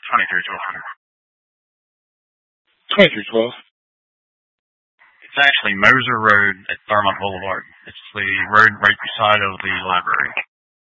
2312. It's actually Moser Road at Thurmont Boulevard. It's the road right beside of the library.